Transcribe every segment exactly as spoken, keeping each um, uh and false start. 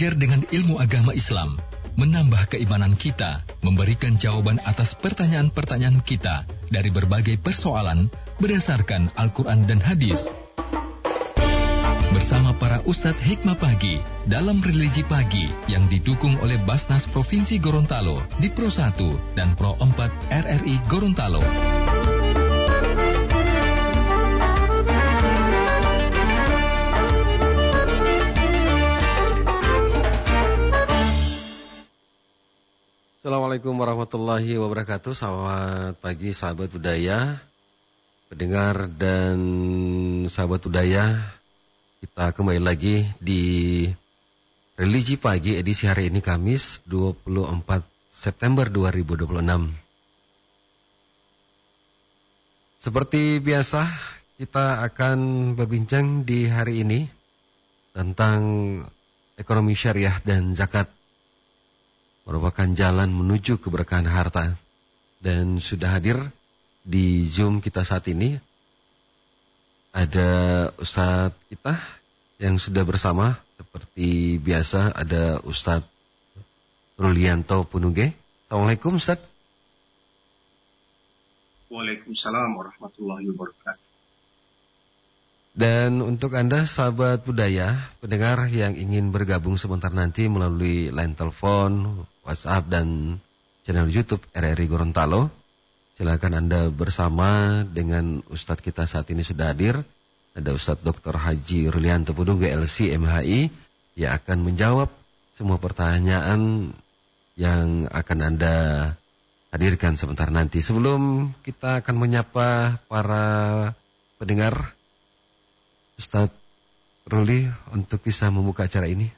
Belajar dengan ilmu agama Islam menambah keimanan kita, memberikan jawaban atas pertanyaan-pertanyaan kita dari berbagai persoalan berdasarkan Al-Quran dan Hadis. Bersama para Ustadz Hikmah Pagi dalam Religi Pagi yang didukung oleh Basnas Provinsi Gorontalo di Pro satu dan Pro empat R R I Gorontalo. Assalamualaikum warahmatullahi wabarakatuh. Selamat pagi sahabat budaya, pendengar dan sahabat budaya. Kita kembali lagi di Religi Pagi edisi hari ini Kamis dua puluh empat September dua ribu dua puluh enam. Seperti biasa, kita akan berbincang di hari ini tentang ekonomi syariah dan zakat, merupakan jalan menuju keberkahan harta. Dan sudah hadir di Zoom kita saat ini ada Ustadz kita yang sudah bersama. Seperti biasa ada Ustadz Rulianto Punuge. Assalamualaikum Ustadz. Waalaikumsalam warahmatullahi wabarakatuh. Dan untuk Anda sahabat budaya, pendengar yang ingin bergabung sebentar nanti melalui line telepon, WhatsApp dan channel YouTube R R I Gorontalo, silakan Anda bersama dengan Ustadz kita saat ini sudah hadir. Ada Ustadz Doktor Haji Rulianto Punuge L C M H I yang akan menjawab semua pertanyaan yang akan Anda hadirkan sebentar nanti. Sebelum kita akan menyapa para pendengar, Ustadz Ruli untuk bisa membuka acara ini.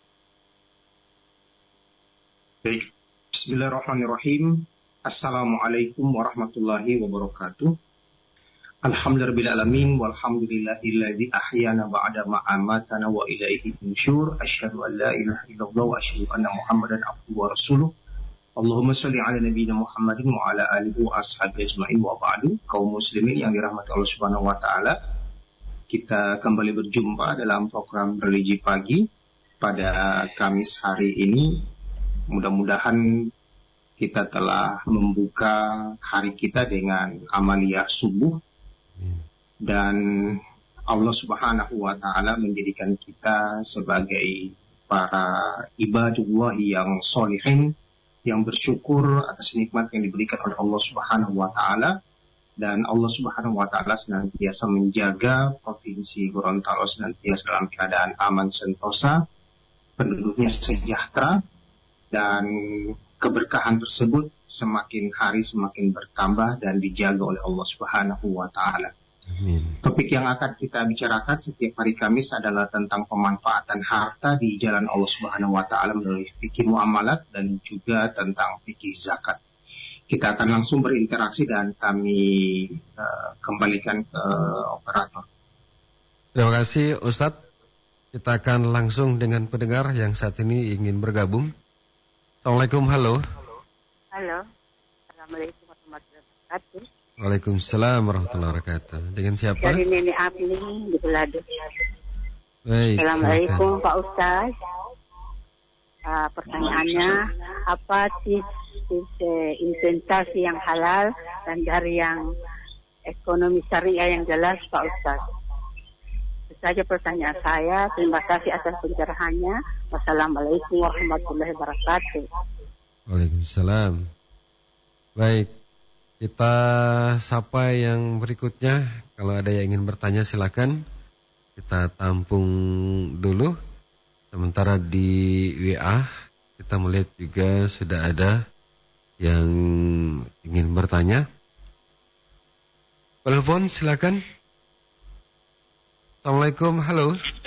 Baik, bismillahirrahmanirrahim. Assalamualaikum warahmatullahi wabarakatuh. Alhamdulillahirrahmanirrahim. Walhamdulillahilladzi ahyana ba'da ma amatana wa ilaihi nusyur. Asyhadu an la ilaha illallah wa asyhadu anna Muhammadan abduhu wa rasuluh. Allahumma shalli ala nabiyyina Muhammadin wa ala alihi wa ashabihi ajma'in wa ba'du. Kaum muslimin yang dirahmati Allah Subhanahu wa taala, kita kembali berjumpa dalam program Religi Pagi pada Kamis hari ini. Mudah-mudahan kita telah membuka hari kita dengan amaliyah subuh. Dan Allah Subhanahu wa ta'ala menjadikan kita sebagai para ibadullah yang solihin, yang bersyukur atas nikmat yang diberikan oleh Allah Subhanahu wa ta'ala. Dan Allah Subhanahu wa ta'ala senantiasa menjaga Provinsi Gorontalo senantiasa dalam keadaan aman sentosa, penduduknya sejahtera, dan keberkahan tersebut semakin hari semakin bertambah dan dijaga oleh Allah Subhanahu wa ta'ala. Amin. Topik yang akan kita bicarakan setiap hari Kamis adalah tentang pemanfaatan harta di jalan Allah Subhanahu wa ta'ala melalui fikih muamalat dan juga tentang fikih zakat. Kita akan langsung berinteraksi dan kami uh, kembalikan ke operator. Terima kasih Ustadz. Kita akan langsung dengan pendengar yang saat ini ingin bergabung. Assalamualaikum, halo. Halo. Assalamualaikum warahmatullahi wabarakatuh. Waalaikumsalam warahmatullahi wabarakatuh. Dengan siapa? Dari Nenek Apni di Belado. Baik. Assalamualaikum silakan. Pak Ustaz. Uh, pertanyaannya, apa tips tips investasi yang halal dan dari yang ekonomi syariah yang jelas Pak Ustaz? Itu saja pertanyaan saya. Terima kasih atas pencerahannya. Wassalamualaikum warahmatullahi wabarakatuh. Waalaikumsalam. Baik, kita sapa yang berikutnya. Kalau ada yang ingin bertanya silakan. Kita tampung dulu. Sementara di W A kita melihat juga sudah ada yang ingin bertanya. Telepon silakan. Assalamualaikum, halo.